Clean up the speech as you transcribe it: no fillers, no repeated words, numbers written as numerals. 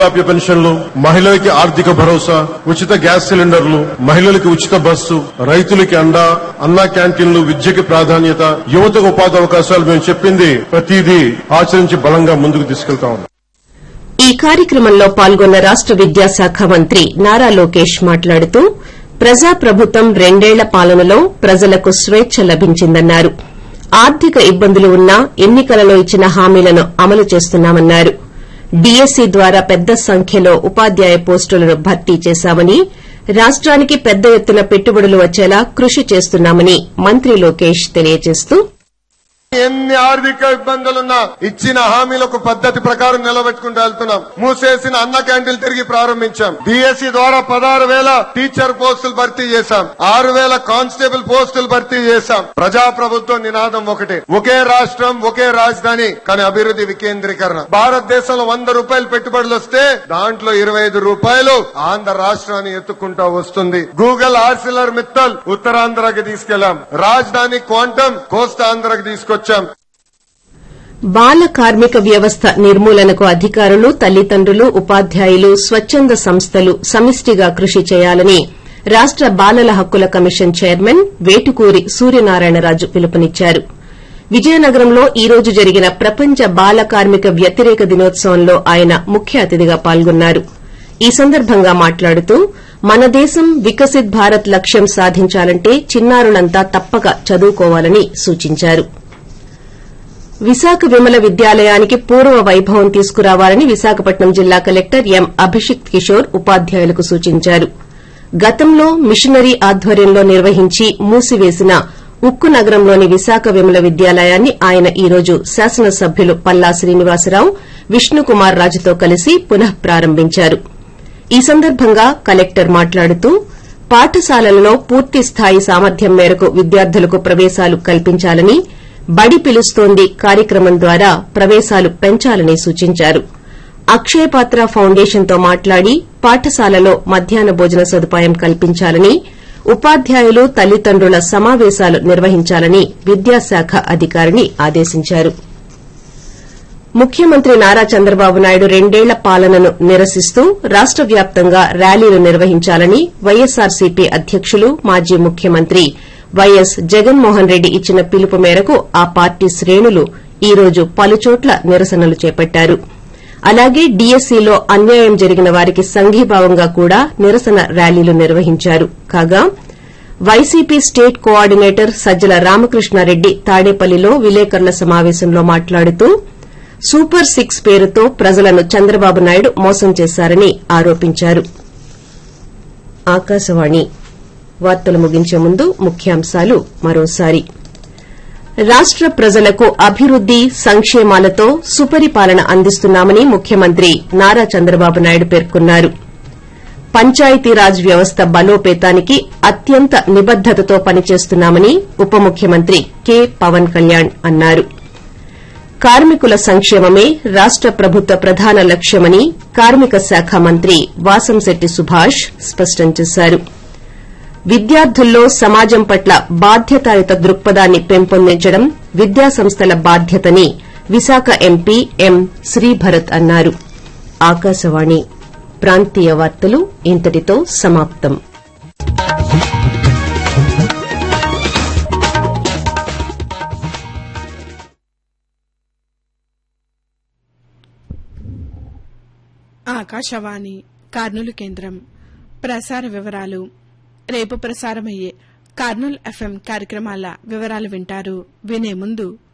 వృద్ధాప్య పెన్షన్లు, మహిళలకి ఆర్థిక భరోసా, ఉచిత గ్యాస్ సిలిండర్లు, మహిళలకి ఉచిత బస్సు, రైతులకి అండా, అన్నా క్యాంటీన్లు, విద్యకి ప్రాధాన్యత, యువతకు ఉపాధి అవకాశాలు మేము చెప్పింది ప్రతిదీ ఆచరించి బలంగా ముందుకు తీసుకెళ్తా ఉన్నాం. ఈ కార్యక్రమంలో పాల్గొన్న రాష్ట విద్యాశాఖ మంత్రి నారా లోకేష్ మాట్లాడుతూ ప్రజాప్రభుత్వం 2 ఏళ్ల పాలనలో ప్రజలకు స్వేచ్ఛ లభించిందన్నారు. ఆర్థిక ఇబ్బందులు ఉన్నా ఎన్నికలలో ఇచ్చిన హామీలను అమలు చేస్తున్నామన్నారు. డీఎస్సీ ద్వారా పెద్ద సంఖ్యలో ఉపాధ్యాయ పోస్టులను భర్తీ చేశామని, రాష్ట్రానికి పెద్ద ఎత్తున పెట్టుబడులు వచ్చేలా కృషి చేస్తున్నామని మంత్రి లోకేష్ తెలియజేస్తూ ఎన్ని ఆర్థిక ఇబ్బందులున్నా ఇచ్చిన హామీలకు పద్దతి ప్రకారం నిలబెట్టుకుంటూ వెళ్తున్నాం. మూసేసిన అన్న క్యాంటీన్లు తిరిగి ప్రారంభించాం. డిఎస్సీ ద్వారా 16,000 టీచర్ పోస్టులు భర్తీ చేశాం. 6,000 కానిస్టేబుల్ పోస్టులు భర్తీ చేశాం. ప్రజాప్రభుత్వం నినాదం ఒకటే, ఒకే రాష్ట్రం ఒకే రాజధాని కానీ అభివృద్ధి వికేంద్రీకరణ. భారతదేశంలో 100 రూపాయలు పెట్టుబడులు వస్తే దాంట్లో 25 రూపాయలు ఆంధ్ర రాష్ట్రాన్ని ఎత్తుకుంటూ వస్తుంది. Google Arcelor Mittal ఉత్తరాంధ్రకి తీసుకెళ్లాం. రాజధాని క్వాంటమ్ కోస్తాంధ్రకి తీసుకొచ్చాం. బాల కార్మిక వ్యవస్థ నిర్మూలనకు అధికారులు, తల్లిదండ్రులు, ఉపాధ్యాయులు, స్వచ్చంద సంస్థలు సమిష్టిగా కృషి చేయాలని రాష్ట బాలల హక్కుల కమిషన్ చైర్మన్ వేటుకూరి సూర్యనారాయణరాజు పిలుపునిచ్చారు. విజయనగరంలో ఈ రోజు జరిగిన ప్రపంచ బాల కార్మిక వ్యతిరేక దినోత్సవంలో ఆయన ముఖ్య అతిథిగా పాల్గొన్నారు. ఈ సందర్భంగా మాట్లాడుతూ మన దేశం వికసిత్ భారత్ లక్ష్యం సాధించాలంటే చిన్నారులంతా తప్పక చదువుకోవాలని సూచించారు. విశాఖ విమల విద్యాలయానికి పూర్వ వైభవం తీసుకురావాలని విశాఖపట్నం జిల్లా కలెక్టర్ ఎం అభిషిక్త్ కిషోర్ ఉపాధ్యాయులకు సూచించారు. గతంలో మిషనరీ ఆధ్వర్యంలో నిర్వహించి మూసివేసిన ఉక్కు నగరంలోని విశాఖ విమల విద్యాలయాన్ని ఆయన ఈ రోజు శాసనసభ్యులు పల్లా శ్రీనివాసరావు, విష్ణుకుమార్ రాజుతో కలిసి పునః ప్రారంభించారు. ఈ సందర్భంగా కలెక్టర్ మాట్లాడుతూ పాఠశాలలలో పూర్తిస్థాయి సామర్థ్యం మేరకు విద్యార్థులకు ప్రవేశాలు కల్పించాలని, బడి పిలుస్తోంది కార్యక్రమం ద్వారా ప్రవేశాలు పెంచాలని సూచించారు. అక్షయపాత్ర ఫౌండేషన్తో మాట్లాడి పాఠశాలలో మధ్యాహ్న భోజన సదుపాయం కల్పించాలని, ఉపాధ్యాయులు, తల్లిదండ్రుల సమావేశాలు నిర్వహించాలని విద్యాశాఖ అధికారిని ఆదేశించారు. ముఖ్యమంత్రి నారా చంద్రబాబు నాయుడు 2 ఏళ్ల పాలనను నిరసిస్తూ రాష్ట వ్యాప్తంగా ర్యాలీలు నిర్వహించాలని వైఎస్సార్సీపీ అధ్యకులు, మాజీ ముఖ్యమంత్రి వైఎస్ జగన్మోహన్ రెడ్డి ఇచ్చిన పిలుపు మేరకు ఆ పార్టీ శ్రేణులు ఈ రోజు పలుచోట్ల నిరసనలు చేపట్టారు. అలాగే డీఎస్సీలో అన్యాయం జరిగిన వారికి సంఘీభావంగా కూడా నిరసన ర్యాలీలు నిర్వహించారు. కాగా YCP state coordinator Sajjala Ramakrishna Reddy తాడేపల్లిలో విలేకరుల సమావేశంలో మాట్లాడుతూ సూపర్ 6 పేరుతో ప్రజలను చంద్రబాబు నాయుడు మోసం చేశారని ఆరోపించారు. ఆకాశవాణి వార్తలు ముగించే ముందు ముఖ్యాంశాలు మరోసారి. రాష్ట ప్రజలకు అభివృద్ది, సంక్షేమాలతో సుపరిపాలన అందిస్తున్నామని ముఖ్యమంత్రి నారా చంద్రబాబు నాయుడు పేర్కొన్నారు. పంచాయతీరాజ్ వ్యవస్థ బలోపేతానికి అత్యంత నిబద్దతతో పనిచేస్తున్నామని ఉప ముఖ్యమంత్రి కె పవన్ కళ్యాణ్ అన్నారు. కార్మికుల సంక్షేమమే రాష్ట ప్రభుత్వ ప్రధాన లక్ష్యమని కార్మిక శాఖ మంత్రి వాసంశెట్టి సుభాష్ స్పష్టం చేశారు. విద్యార్థుల్లో సమాజం పట్ల బాధ్యతాయుత దృక్పథాన్ని పెంపొందించడం విద్యాసంస్థల బాధ్యతని విశాఖ ఎంపీ ఎం శ్రీభరత్ అన్నారు. ఆకాశవాణి ప్రాంతీయ వార్తలు ఇంతటితో సమాప్తం. ఆకాశవాణి కర్నూలు కేంద్రం. ప్రసార వివరాలు. రేపు ప్రసారమయ్యే కర్నూలు ఎఫ్ఎం కార్యక్రమాల వివరాలు వింటారు. వినే ముందు